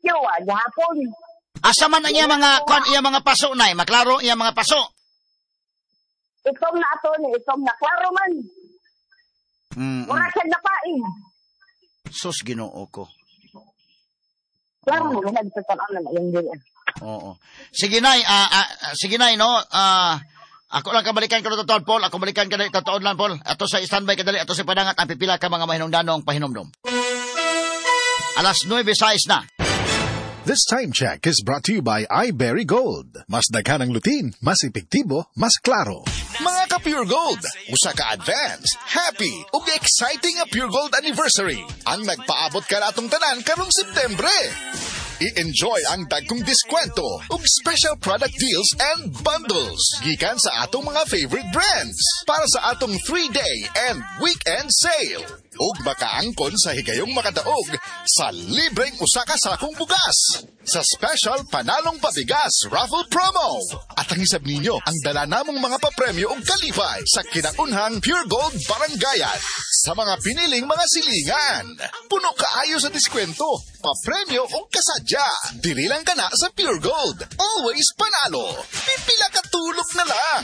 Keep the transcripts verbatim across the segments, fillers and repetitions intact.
you, ah, gahapon. Asa man ang iya mga, kwan, iya mga paso, nay? Maklaro iya mga paso. Ikom na ato ni, ikom na. Klaro man. Mm, Mura mm. siya napain. Sus, ginoo ko. Klaro mo, nagtatalaan na yung din. Oo. Sige, nay, ah, ah, sige, nay, no? Ah, ako lang kabalikan ko na totoo, Paul. Ako balikan ka na totoo lang, Paul. Ato sa standby ka dali, ato sa padangat, ang pipila ka mga mahinungdanong pahinomdom. Alas nueve sais na. This time check is brought to you by iBerry Gold. Mas daghan ang lutin, mas epektibo, mas klaro. Mga ka-Pure Gold, usa ka advance, happy, ug exciting a Pure Gold anniversary. Ang nagpaabot ka natong tanan karong Septembre. I-enjoy ang dagkong diskwento ug special product deals and bundles gikan sa atong mga favorite brands para sa atong three-day and weekend sale. Ug makaangkon sa higayong makadaog sa libreng usa ka sakong bugas sa special Panalong Pabigas raffle promo. At ang isab ninyo ang dala namong mga papremyo ug kalipay sa kinaunhang Pure Gold Barangayan sa mga piniling mga silingan. Puno kaayo sa diskwento, papremyo ug kasadya. Dili lang kana sa Pure Gold. Always panalo. Pipila ka tulog na lang.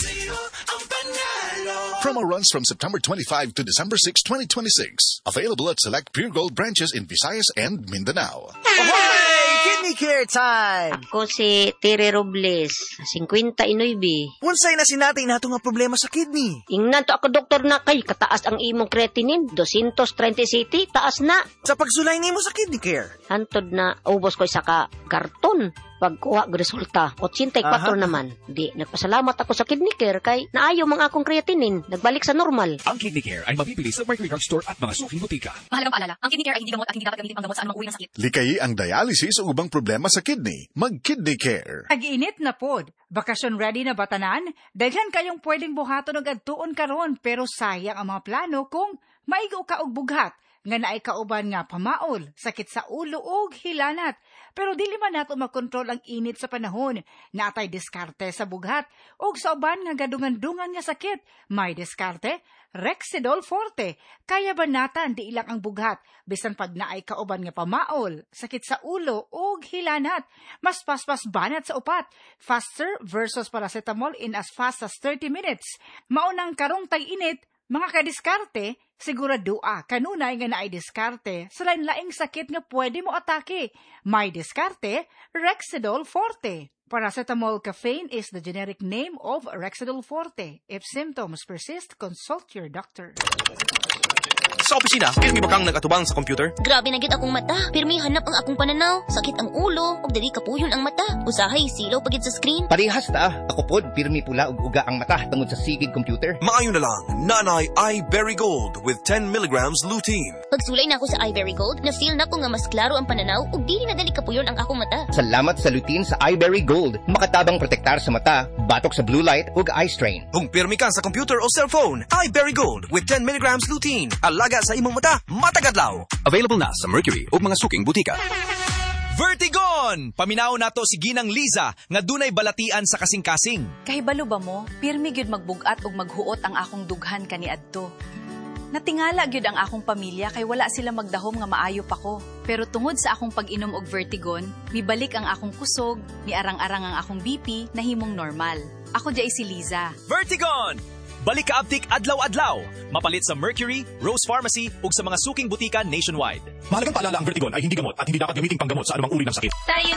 Promo runs from September twenty-fifth to December sixth, twenty twenty-six. Available at select Pure Gold branches in Visayas and Mindanao. Ahoy! Kidney care time! Ako si Tere Robles, fifty-nine. Unsay na sinatay nato nga problema sa kidney? Ingnan to ako doktor na kay kataas ang imong creatinine, two thirty city, taas na. Sa pagsulay nimo sa kidney care? Hantod na ubos ko isa ka karton. Pagkuha ng resulta, eighty-four Aha. naman. Di, nagpasalamat ako sa kidney care kay naayo mga akong creatinine, nagbalik sa normal. Ang Kidney Care ay mabibili sa Mercury Drug Store at mga suking butika. Mahalagang paalala, ang kidney care ay hindi gamot at hindi dapat gamitin pang gamot sa anumang uri ng sakit. Likayi ang dialysis o ubang problema sa kidney. Mag-Kidney Care. Ag-init na pod. Bakasyon ready na batanan? Daghan kayong pwedeng buhaton og adtuon karon pero sayang ang mga plano kung maigo ka og bughat nga naay kauban nga pamaol, sakit sa ulo ug hilanat. Pero dili man nato makontrol ang init sa panahon. Natay diskarte sa bughat ug sa uban nga gadungan-dungan nga sakit. May diskarte, Rexidol Forte. Kaya banatan di ilang ang bughat bisan pag naay kauban nga pamaol, sakit sa ulo ug hilanat. Mas paspas banat sa upat. Faster versus paracetamol in as fast as thirty minutes. Maunang karong tay-init, mga kadiskarte, siguradua kanunay nga naay diskarte sa lain-laing sakit nga pwede mo atake. May diskarte, Rexidol Forte. Paracetamol caffeine is the generic name of Rexidol Forte. If symptoms persist, consult your doctor. Sa opisina, pirmi ba kang nagatubang sa computer? Grabe na gid akong mata. Pirmi hanap ang akong pananaw. Sakit ang ulo, ug dili kapuyon ang mata. Usahay silaw pagid sa screen. Parehas ta. Ako pod, pirmi pula ug uga ang mata tungod sa sigig computer. Maayo na lang, Nanay iBerry Gold with ten milligrams lutein. Pagsulay na ako sa iBerry Gold, na-feel na ko nga mas klaro ang pananaw ug dili na dali kapuyon ang akong mata. Salamat sa lutein sa iBerry Gold. Makatabang protektar sa mata, batok sa blue light ug eye strain. Kung pirmi ka sa computer o cellphone, iBerry Gold with ten milligrams lutein. Alaga sa imong mata, matagadlaw. Available na sa Mercury o mga suking butika. Vertigon! Paminaw nato si Ginang Liza nga dunay balatian sa kasing-kasing. Kahibalo ba mo, pirmi gyud magbugat og maghuot ang akong dughan kaniadto. Natingala gyud ang akong pamilya kay wala sila magdahom nga maayo pa ko. Pero tungod sa akong pag-inom og Vertigon, mibalik ang akong kusog, miarang-arang ang akong B P na himong normal. Ako jay si Liza. Vertigon! Balik ka aptik adlaw-adlaw. Mapalit sa Mercury, Rose Pharmacy ug sa mga suking butika nationwide. Mahalagang paalala, ang Vertigon ay hindi gamot at hindi dapat gamitin panggamot sa anumang uri ng sakit. Tayo